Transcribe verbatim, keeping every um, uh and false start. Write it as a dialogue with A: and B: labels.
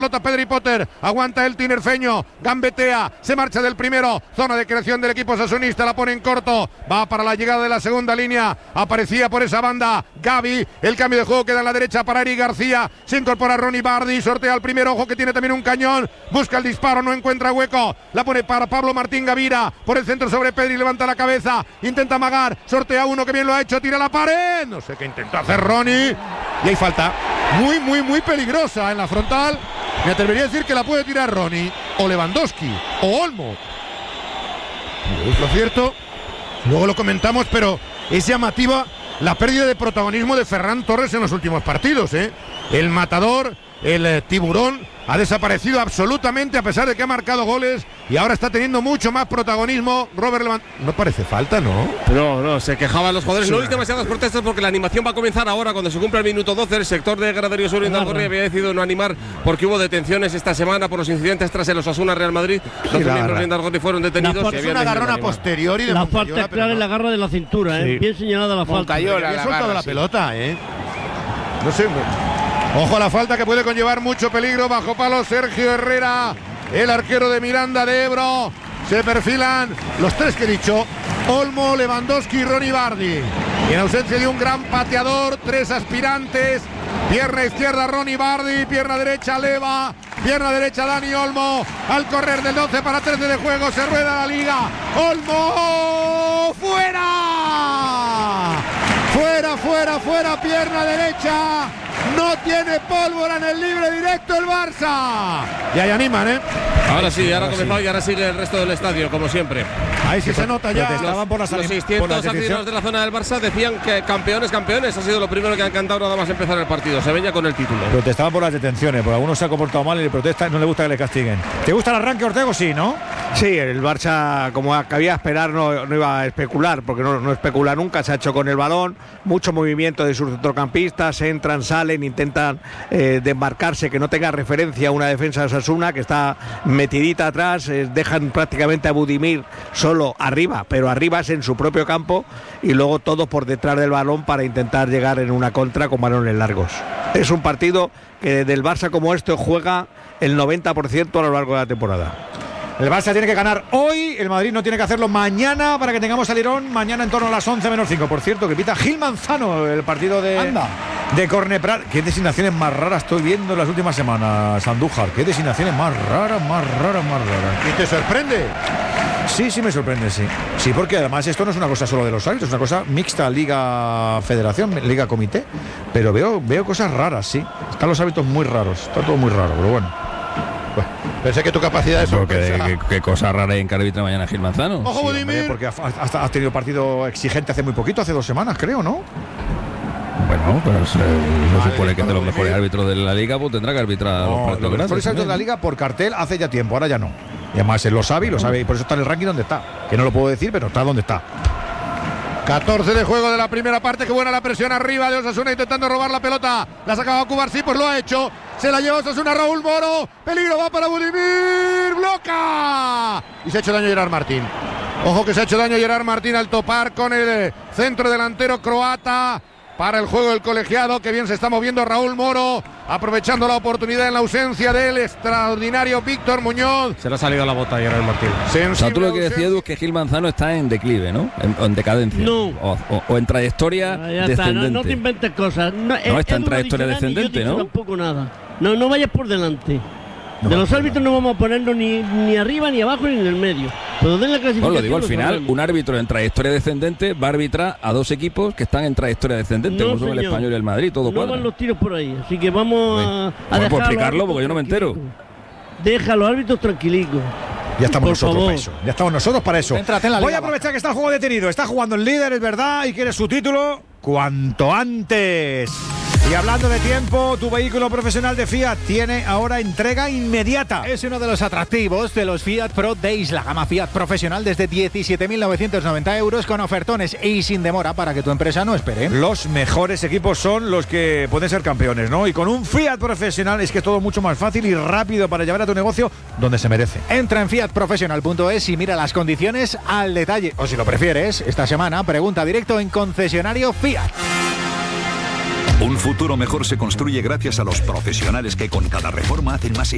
A: Pelota Pedri Potter, aguanta el tinerfeño, gambetea, se marcha del primero, zona de creación del equipo sasunista, la pone en corto, va para la llegada de la segunda línea, aparecía por esa banda Gavi, el cambio de juego queda en la derecha para Eric García, se incorpora Ronnie Bardi, sortea el primero, ojo que tiene también un cañón, busca el disparo, no encuentra hueco, la pone para Pablo Martín Gavira, por el centro sobre Pedri, levanta la cabeza, intenta amagar, sortea uno que bien lo ha hecho, tira la pared, no sé qué intentó hacer Ronnie, y hay falta, muy muy muy peligrosa en la frontal. Me atrevería a decir que la puede tirar Ronnie, o Lewandowski, o Olmo. Es lo cierto, luego lo comentamos, pero es llamativa la pérdida de protagonismo de Ferran Torres en los últimos partidos, ¿eh? El matador, el eh, tiburón, ha desaparecido absolutamente a pesar de que ha marcado goles y ahora está teniendo mucho más protagonismo Robert Lewandowski. No parece falta, ¿no?
B: No, no, se quejaban los jugadores. Sí, no hay demasiadas protestas porque la animación va a comenzar ahora cuando se cumpla el minuto doce. El sector de Graderío Sur Indalgorri había decidido no animar porque hubo detenciones esta semana por los incidentes tras el Osasuna Real Madrid. Los miembros de Indalgorri fueron detenidos.
A: Es una agarrona posterior y de
C: la falta es clara en la garra de la cintura, ¿eh? Sí. Bien señalada la falta.
A: Moncayola, la soltado la pelota, ¿eh? No sé. Ojo a la falta que puede conllevar mucho peligro. Bajo palo Sergio Herrera, el arquero de Miranda de Ebro. Se perfilan los tres que he dicho: Olmo, Lewandowski y Ronnie Bardi. Y en ausencia de un gran pateador, tres aspirantes. Pierna izquierda Ronnie Bardi, pierna derecha Leva, pierna derecha Dani Olmo. Al correr del doce para trece de juego se rueda la liga. Olmo, fuera. Fuera, fuera, fuera, pierna derecha. No tiene pólvora en el libre directo el Barça. Y ahí animan, ¿eh?
B: Ahora sí, ahora ha comenzado y ahora sigue el resto del estadio, como siempre.
A: Ahí sí, sí se nota ya.
B: Los, por las los seiscientos aficionados de la zona del Barça decían que campeones, campeones. Ha sido lo primero que han cantado nada más empezar el partido. Se ven ya con el título.
D: Protestaban por las detenciones, porque algunos se ha comportado mal y le protesta, no le gusta que le castiguen. ¿Te gusta el arranque, Ortego? Sí, ¿no?
E: Sí, el Barça, como cabía esperar, no, no iba a especular, porque no, no especula nunca. Se ha hecho con el balón, mucho movimiento de sus centrocampistas, entran, salen, intentan eh, desmarcarse, que no tenga referencia a una defensa de Osasuna, que está metidita atrás, eh, dejan prácticamente a Budimir solo arriba, pero arriba es en su propio campo, y luego todos por detrás del balón para intentar llegar en una contra con balones largos. Es un partido que del Barça como este juega el noventa por ciento a lo largo de la temporada.
D: El Barça tiene que ganar hoy, el Madrid no tiene que hacerlo mañana para que tengamos salirón mañana en torno a las once menos cinco. Por cierto, que pita Gil Manzano el partido de,
A: Anda.
D: de Corneprat. Qué designaciones más raras estoy viendo en las últimas semanas, Andújar. Qué designaciones más raras, más raras, más raras.
A: ¿Y te sorprende?
D: Sí, sí me sorprende, sí. Sí, porque además esto no es una cosa solo de los árbitros, es una cosa mixta, Liga-Federación, Liga-Comité. Pero veo, veo cosas raras, sí. Están los árbitros muy raros, está todo muy raro, pero bueno.
A: Bueno, pensé que tu capacidad de sorpresa.
F: ¿Qué, qué, qué cosa rara hay en que arbitra mañana Gil Manzano?
A: Ojo,
D: sí,
A: Budimir.
D: Hombre, porque has, has tenido partido exigente hace muy poquito, hace dos semanas, creo, ¿no?
F: Bueno, pues eh, no vale, supone que es de los mejores árbitros de la liga, pues tendrá que arbitrar
D: no,
F: los partidos
D: los mejores árbitros de la liga por cartel hace ya tiempo, ahora ya no. Y además él lo sabe y lo sabe, y por eso está en el ranking donde está. Que no lo puedo decir, pero está donde está.
A: catorce de juego de la primera parte. Qué buena la presión arriba de Osasuna intentando robar la pelota. La sacaba Cubar, sí, pues lo ha hecho. Se la lleva Osasuna, Raúl Moro. Peligro, va para Budimir. ¡Bloca! Y se ha hecho daño Gerard Martín. Ojo que se ha hecho daño Gerard Martín al topar con el centro delantero croata. Para el juego del colegiado, que bien se está moviendo Raúl Moro, aprovechando la oportunidad en la ausencia del extraordinario Víctor Muñoz.
B: Se le ha salido la bota a Gerard Martín.
F: O sea, tú lo que decías, Edu, es que Gil Manzano está en declive, ¿no? En, en decadencia.
C: No.
F: O, o, o en trayectoria
C: ah, ya
F: descendente.
C: Está. No, no te inventes cosas. No,
F: no está en trayectoria descendente, ¿no?
C: Tampoco nada. No, no vayas por delante.
D: No,
C: de los
D: no,
C: árbitros no vamos a ponernos ni, ni arriba, ni abajo, ni en el medio. Pero den la clasificación.
F: Bueno, lo digo al final, un árbitro en trayectoria descendente va a arbitrar a dos equipos que están en trayectoria descendente,
C: no,
F: como son el Español y el Madrid, todo
C: no
F: cuadra.
C: No van los tiros por ahí, así que vamos a, a
F: bueno, pues explicarlo porque yo no me entero.
C: Deja a los árbitros tranquilicos.
D: Ya estamos
C: por
D: nosotros
C: favor.
D: para eso. Ya estamos nosotros para eso.
A: Entrate en la
D: Voy
A: liga,
D: a aprovechar que está el juego detenido. Está jugando el líder, es verdad, y quiere su título cuanto antes. Y hablando de tiempo, tu vehículo profesional de Fiat tiene ahora entrega inmediata.
G: Es uno de los atractivos de los Fiat Pro Days, la gama Fiat profesional desde diecisiete mil novecientos noventa euros con ofertones y sin demora para que tu empresa no espere.
D: Los mejores equipos son los que pueden ser campeones, ¿no? Y con un Fiat profesional es que es todo mucho más fácil y rápido para llevar a tu negocio donde se merece.
G: Entra en fiat profesional punto es y mira las condiciones al detalle. O si lo prefieres, esta semana pregunta directo en concesionario Fiat.
H: Un futuro mejor se construye gracias a los profesionales que con cada reforma hacen más eficaz